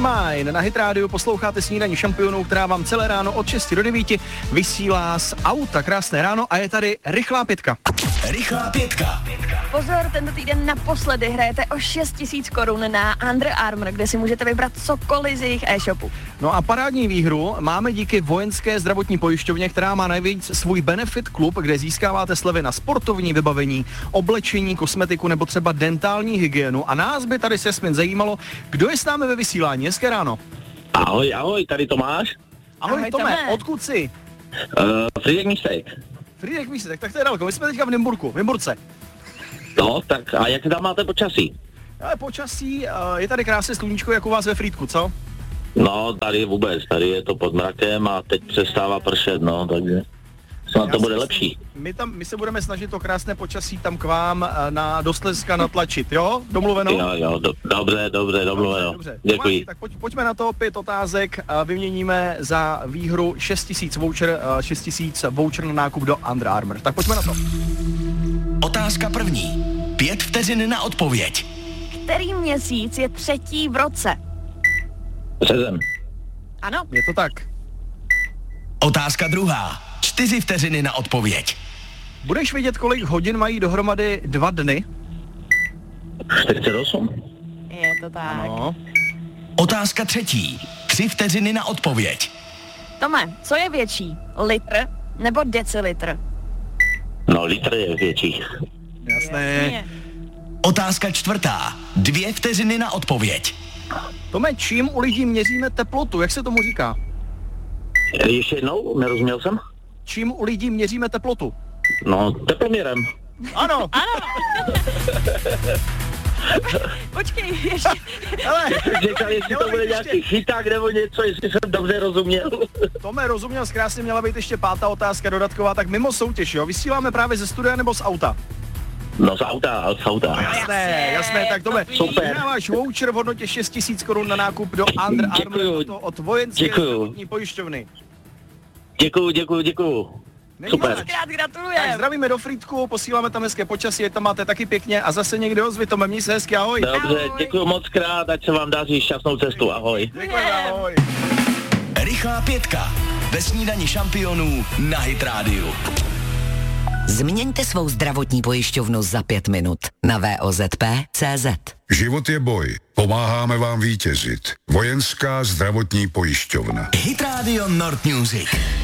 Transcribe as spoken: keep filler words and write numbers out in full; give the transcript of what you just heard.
Mine. Na Hit Radio posloucháte Snídaní šampionů, která vám celé ráno od šesti do devíti vysílá z auta. Krásné ráno a je tady rychlá pětka. Rychlá pětka. Pozor, tento týden naposledy hrajete o šest tisíc korun na Under Armour, kde si můžete vybrat cokoliv z jejich e-shopu. No a parádní výhru máme díky Vojenské zdravotní pojišťovně, která má nejvíc svůj Benefit klub, kde získáváte slevy na sportovní vybavení, oblečení, kosmetiku nebo třeba dentální hygienu. A nás by tady se Jasmin zajímalo, kdo je s námi ve vysílání. Hezké ráno. Ahoj, ahoj, tady Tomáš. Ahoj, Ahoj Tome, Tome. odkud jsi? Uh, Friedrich Místek. Friedrich Místek, tak to je daleko. My jsme teďka v Nymburku, v Nymburce. No, tak a jak tam máte počasí? Ale počasí, uh, je tady krásné sluníčko, jako u vás ve Frýdku, co? No, tady vůbec, tady je to pod mrakem a teď přestává pršet, no, takže snad to bude lepší. My, tam, my se budeme snažit to krásné počasí tam k vám na do Slezska natlačit, jo? Domluveno? Jo, jo, do, dobře, dobře, domluveno. Dobře, Děkuji. Tomáši, tak pojď, pojďme na to, pět otázek, a vyměníme za výhru šest tisíc voucher, šest tisíc voucher na nákup do Under Armour. Tak pojďme na to. Otázka první. Pět vteřin na odpověď. Který měsíc je třetí v roce? Březen. Ano, Je to tak. Otázka druhá. Čtyři vteřiny na odpověď. Budeš vědět, kolik hodin mají dohromady dva dny? čtyřicet osm. je to tak. No. Otázka třetí. Tři vteřiny na odpověď. Tome, co je větší? Litr nebo decilitr? No, litr je větší. Jasné. Otázka čtvrtá. Dvě vteřiny na odpověď. Tome, čím u lidí měříme teplotu? Jak se tomu říká? Ještě jednou, nerozuměl jsem? Čím u lidí měříme teplotu? No, teploměrem. Ano. Ano. Počkej, ještě. Hele, Říkal, jestli to bude nějaký chyták nebo něco, jestli jsem dobře rozuměl. Tome, rozuměl, krásně měla být ještě pátá otázka dodatková, tak mimo soutěž, jo? Vysíláme právě ze studia nebo z auta? No, z auta, z auta. Jasné, jasné, tak Tome, Super. vyhráváš voucher v hodnotě šest tisíc korun na nákup do Under Armour, Děkuju. to od Vojenské Děkuju. zdravotní pojišťovny. Děkuju, děkuju, děkuju. Není Super. moc. Krát Tak gratulujem. zdravíme do Frýdku, posíláme tam hezké počasí, tam máte taky pěkně a zase někde ozvy, Tome, měj se hezky, ahoj. Dobře, Ahoj. děkuju moc krát, ať se vám daří šťastnou cestu, ahoj. Děkujeme, ahoj. Rychlá pětka. Ve Snídani šampionů na Hit Radio. Změňte svou zdravotní pojišťovnu za pět minut na v o z p tečka cé zet. Život je boj. Pomáháme vám vítězit. Vojenská zdravotní pojišťovna. Hit Radio Nord Music.